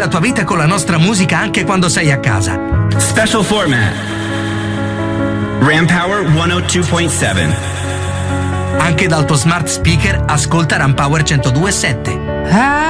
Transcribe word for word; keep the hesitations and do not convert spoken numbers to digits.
la tua vita con la nostra musica anche quando sei a casa. Special format. Ram Power centodue point seven. Anche dal tuo smart speaker ascolta Ram Power centodue point sette.